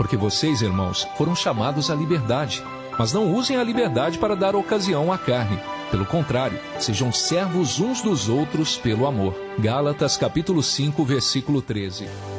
Porque vocês, irmãos, foram chamados à liberdade. Mas não usem a liberdade para dar ocasião à carne. Pelo contrário, sejam servos uns dos outros pelo amor. Gálatas capítulo 5, versículo 13.